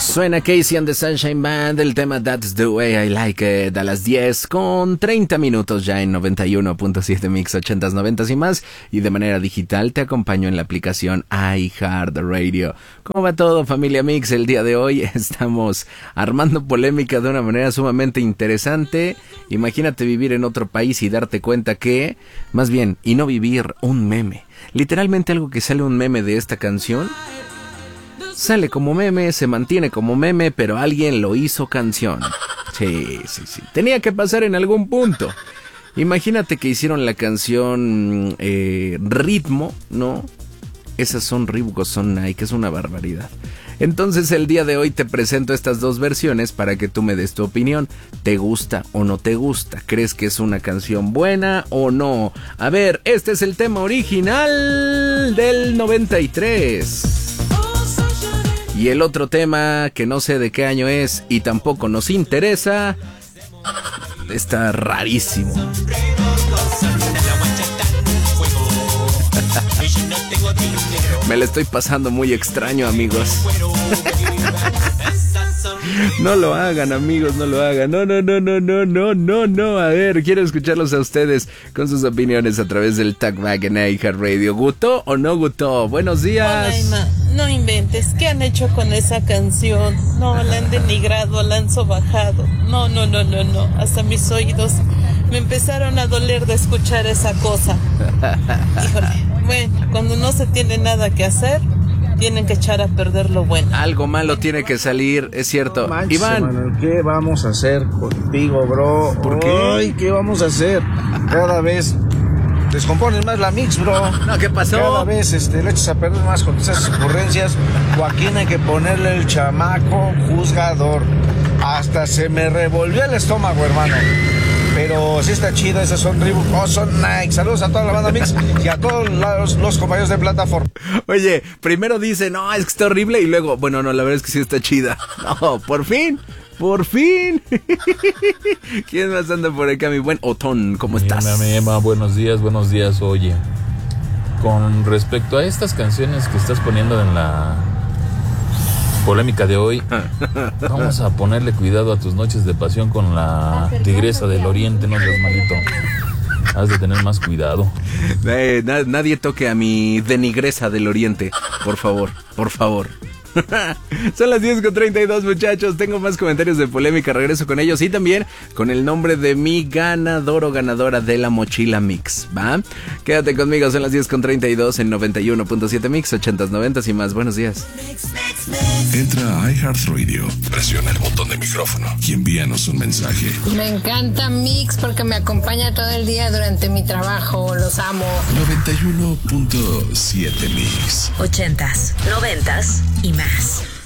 Suena Casey and the Sunshine Band, el tema That's the Way I Like It, a las 10:30 ya en 91.7 Mix 80s, 90s y más, y de manera digital te acompaño en la aplicación iHeartRadio. ¿Cómo va todo, familia Mix? El día de hoy estamos armando polémica de una manera sumamente interesante. Imagínate vivir en otro país y darte cuenta que, más bien, y no vivir un meme. Literalmente algo que sale un meme de esta canción sale como meme, se mantiene como meme, pero alguien lo hizo canción. Sí. Tenía que pasar en algún punto. Imagínate que hicieron la canción Ritmo, ¿no? Esas son Reebok, son Nike, es una barbaridad. Entonces el día de hoy te presento estas dos versiones para que tú me des tu opinión. ¿Te gusta o no te gusta? ¿Crees que es una canción buena o no? A ver, este es el tema original del 93. Y el otro tema, que no sé de qué año es y tampoco nos interesa, está rarísimo. Me la estoy pasando muy extraño, amigos. No lo hagan, amigos, no lo hagan. No. A ver, quiero escucharlos a ustedes con sus opiniones a través del Talkback en iHeartRadio. ¿Gustó o no gustó? Buenos días. Hola, Emma. No inventes. ¿Qué han hecho con esa canción? No, la han denigrado, la han sobajado. No. Hasta mis oídos me empezaron a doler de escuchar esa cosa. Híjole. Bueno, cuando no se tiene nada que hacer, tienen que echar a perder lo bueno. Algo malo tiene que salir, es cierto. Manches, Iván, Manuel, ¿qué vamos a hacer contigo, bro? ¿Por qué? Ay, ¿qué vamos a hacer? Cada vez descompones más la mix, bro. No, ¿qué pasó? Cada vez le echas a perder más con esas ocurrencias. Joaquín, hay que ponerle el chamaco juzgador. Hasta se me revolvió el estómago, hermano. Pero sí está chido, esas son Reebok, son Nike. Saludos a toda la banda Mix y a todos los compañeros de plataforma. Oye, primero dice, no, es que está horrible, y luego, bueno, no, la verdad es que sí está chida. No, por fin. ¿Quién más anda por acá, mi buen Otón? ¿Cómo estás? Emma, buenos días. Oye, con respecto a estas canciones que estás poniendo en la polémica de hoy, vamos a ponerle cuidado a tus noches de pasión con la Tigresa del Oriente, no seas malito. Has de tener más cuidado. Nadie toque a mi Denigresa del Oriente, por favor. Son las 10:32, muchachos. Tengo más comentarios de polémica, regreso con ellos y también con el nombre de mi ganador o ganadora de la mochila Mix, ¿va? Quédate conmigo, son las 10:32 en 91.7 Mix, 80s, 90s y más. Buenos días. Entra a iHeartRadio, presiona el botón de micrófono y envíanos un mensaje. Me encanta Mix porque me acompaña todo el día durante mi trabajo, los amo. 91.7 Mix. 80s, 90s y más.